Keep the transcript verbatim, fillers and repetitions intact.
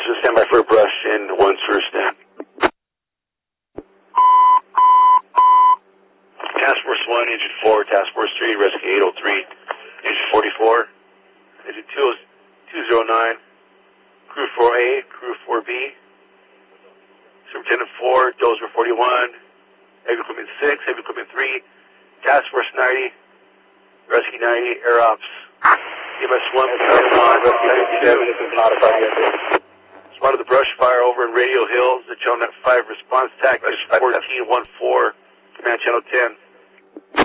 Officers stand by for a brush and one's for a stand. Task Force one, Engine four, Task Force three, Rescue eight oh three, Engine forty-four, Engine two oh nine, Crew four A, Crew four B, Superintendent four, Dozer forty-one, Heavy Equipment six, Heavy Equipment three, Task Force ninety, Rescue ninety, Air Ops, E M S one, Battalion one, Rescue ninety-two, spotted the brush fire over in Radio Hills, the Channel five response tactics, fourteen one four, Command Channel ten.